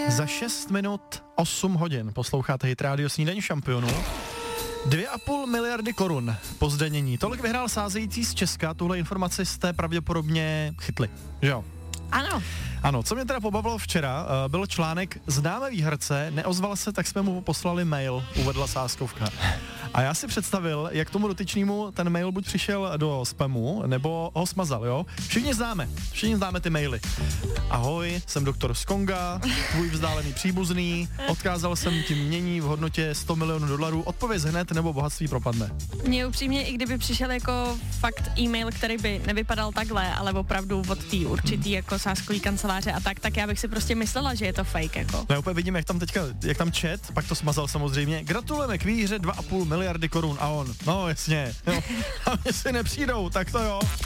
Za 6 minut 8 hodin posloucháte Hit Radio Snídaní šampionů. 2,5 miliardy korun po zdanění. Tolik vyhrál sázející z Česka, tuhle informaci jste pravděpodobně chytli, že jo? Ano. Ano, co mě teda pobavilo včera, byl článek Známe výherce, neozval se, tak jsme mu poslali mail, uvedla sázkovka. A já si představil, jak tomu dotyčnému ten mail buď přišel do spamu, nebo ho smazal, jo? Všichni známe ty maily. Ahoj, jsem doktor Skonga, tvůj vzdálený příbuzný, odkázal jsem ti mění v hodnotě 100 milionů dolarů, odpověz hned, nebo bohatství propadne. Mně upřímně, i kdyby přišel jako fakt e-mail, který by nevypadal takhle, ale opravdu od té určitý jako sázkový kanceláře a tak já bych si prostě myslela, že je to fake jako. Já úplně vidím, jak tam chat, pak to smazal samozřejmě. Gratulujeme k výhře 2,5 miliardy korun a on, no jasně, jo. A mě si nepřijdou, tak to jo.